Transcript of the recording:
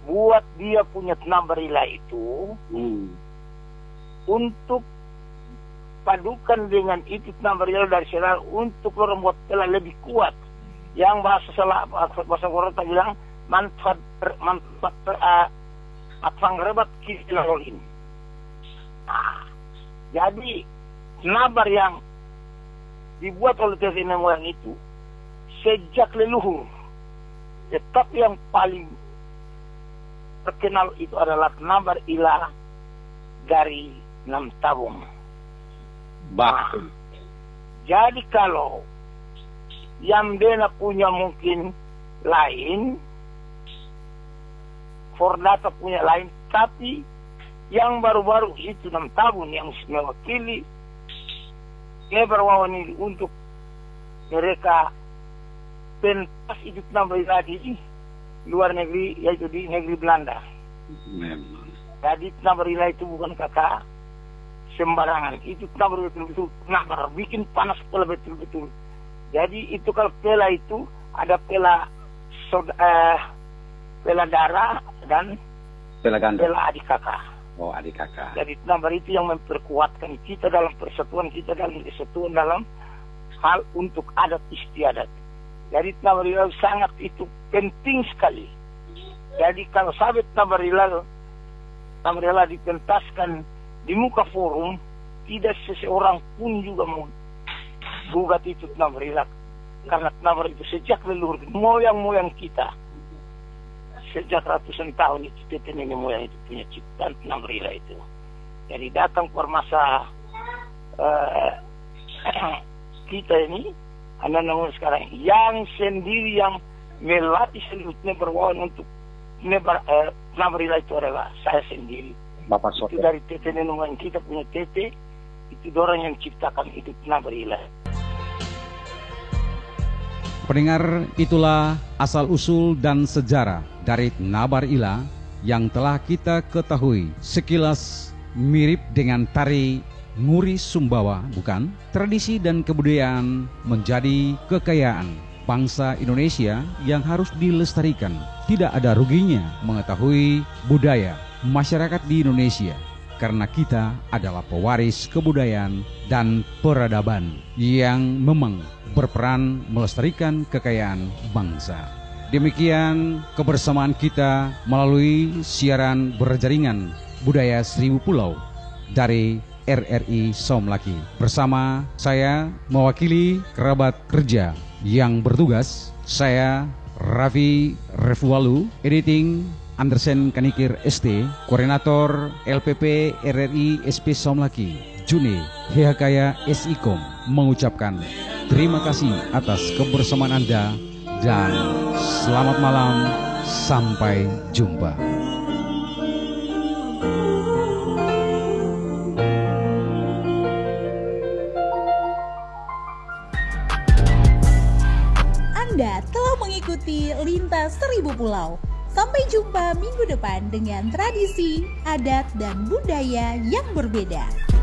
buat dia punya Nabarila itu untuk padukan dengan itu Nabarila dari Selalu untuk membuat pela lebih kuat. Yang bahasa Korota bilang manfaat pangrebat kisilolin. Nah, jadi nabar yang dibuat oleh TV Moyang itu sejak leluhur, tetap yang paling terkenal itu adalah nabar ilah dari 6 tabung. Nah, jadi kalau yang Dena punya mungkin lain, Fordata punya lain, tapi yang baru-baru itu 6 tabung yang mewakili Nebarwawan ini untuk mereka pentas itu Nabarila di luar negeri, yaitu di negeri Belanda. Jadi Nabarila itu bukan kata sembarangan, itu Nabarila betul-betul nabar, bikin panas pela betul-betul. Jadi itu kalau pela itu ada pela darah dan pela ganda, pela adik kakak. Oh, adik kakak. Jadi nabar itu yang memperkuatkan kita dalam persatuan, kita dalam kesatuan dalam hal untuk adat istiadat. Jadi Nabarila sangat itu penting sekali. Jadi kalau sabit Nabarila dipentaskan di muka forum, tidak seseorang pun juga mau gugat itu Nabarila, karena Nabarila itu sejak leluhur moyang kita, sejak ratusan tahun itu tete nenek moyang itu punya ciptaan Nabarila itu. Jadi datang per masa kita ini anak-anak sekarang yang sendiri yang melatih seluruhnya berwawan untuk Nabarila itu adalah saya sendiri. Bapak Itu Soter. dari tete nenek moyang kita punya tete, itu orang yang ciptakan itu Nabarila. Pendengar, itulah asal-usul dan sejarah dari Nabarila yang telah kita ketahui. Sekilas mirip dengan tari Nguri Sumbawa, bukan? Tradisi dan kebudayaan menjadi kekayaan bangsa Indonesia yang harus dilestarikan. Tidak ada ruginya mengetahui budaya masyarakat di Indonesia, karena kita adalah pewaris kebudayaan dan peradaban yang memang berperan melestarikan kekayaan bangsa. Demikian kebersamaan kita melalui siaran berjaringan Budaya Seribu Pulau dari RRI Somlaki. Bersama saya mewakili kerabat kerja yang bertugas, saya Raffi Refualu, editing Andersen Kanikir ST, Koordinator LPP RRI SP Somlaki, June Hehakaya SIKOM, mengucapkan terima kasih atas kebersamaan Anda dan selamat malam, sampai jumpa. Anda telah mengikuti Lintas Seribu Pulau. Sampai jumpa minggu depan dengan tradisi, adat, dan budaya yang berbeda.